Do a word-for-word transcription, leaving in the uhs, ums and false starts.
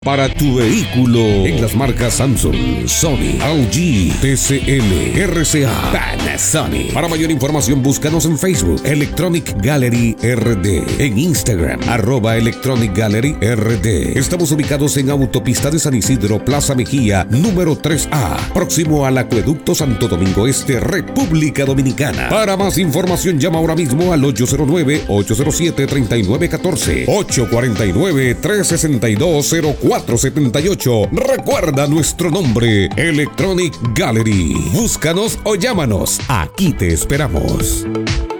Para tu vehículo en las marcas Samsung, Sony, L G, T C L, R C A, Panasonic. Para mayor información búscanos en Facebook Electronic Gallery R D, en Instagram arroba Electronic Gallery R D. Estamos ubicados en Autopista de San Isidro, Plaza Mejía, número tres A, próximo al Acueducto Santo Domingo Este, República Dominicana. Para más información llama ahora mismo al ocho cero nueve, ocho cero siete, tres nueve uno cuatro, ocho cuatro nueve, tres seis dos, cero cuatro siete ocho. Recuerda nuestro nombre, Electronic Gallery. Búscanos o llámanos. Aquí te esperamos.